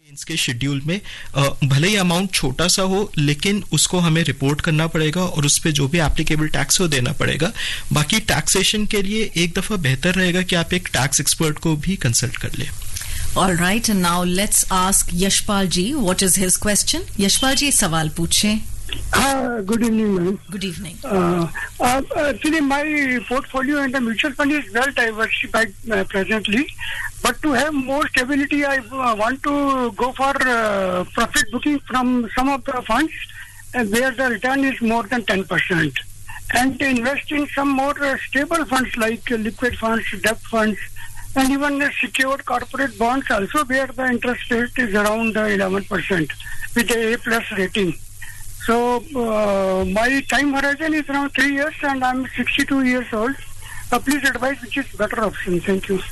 इसके शेड्यूल में भले ही अमाउंट छोटा सा हो लेकिन उसको हमें रिपोर्ट करना पड़ेगा और उस पे जो भी एप्लीकेबल टैक्स हो देना पड़ेगा. बाकी टैक्सेशन के लिए एक दफा बेहतर रहेगा कि आप एक टैक्स एक्सपर्ट को भी कंसल्ट कर लें. All right, and now let's ask Yashpal ji what is his question. Yashpal ji सवाल पूछें. Good evening, ma'am. Good evening. Actually, my portfolio in the mutual fund is well diversified presently, but to have more stability, I want to go for profit booking from some of the funds where the return is more than 10%, and invest in some more stable funds like liquid funds, debt funds, and even secured corporate bonds also, where the interest rate is around 11% with a A+ rating. So my time horizon is around 3 years and I'm 62 years old. Please advise which is better option. Thank you.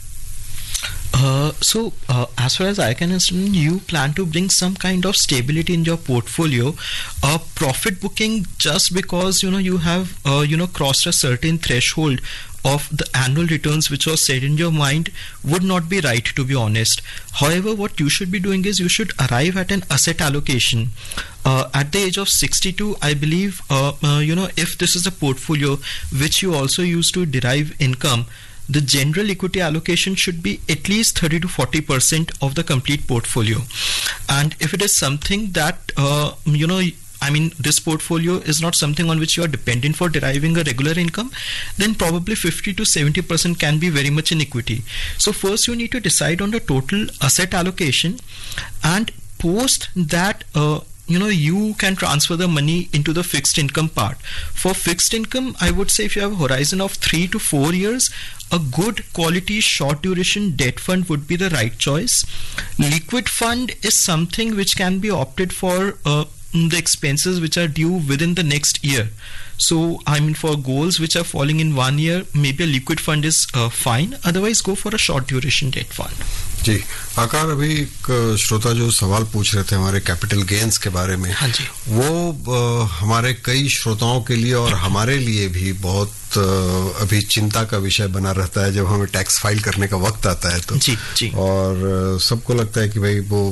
As far as I can understand, you plan to bring some kind of stability in your portfolio. Profit booking just because you have crossed a certain threshold of the annual returns which was set in your mind would not be right, to be honest. However, what you should be doing is you should arrive at an asset allocation. At the age of 62, I believe, if this is a portfolio which you also use to derive income, the general equity allocation should be at least 30 to 40% of the complete portfolio. And if it is something that, this portfolio is not something on which you are dependent for deriving a regular income, then probably 50 to 70% can be very much in equity. So first you need to decide on the total asset allocation, and post that, you can transfer the money into the fixed income part. For fixed income, I would say if you have a horizon of 3 to 4 years, a good quality short duration debt fund would be the right choice. Liquid fund is something which can be opted for the expenses which are due within the next year. So for goals which are falling in 1 year, maybe a liquid fund is fine. Otherwise go for a short duration debt fund. जी आकार, अभी एक श्रोता जो सवाल पूछ रहे थे हमारे कैपिटल गेन्स के बारे में, हाँ जी, वो हमारे कई श्रोताओं के लिए और हमारे लिए भी बहुत अभी चिंता का विषय बना रहता है जब हमें टैक्स फाइल करने का वक्त आता है तो जी. और सबको लगता है कि भाई वो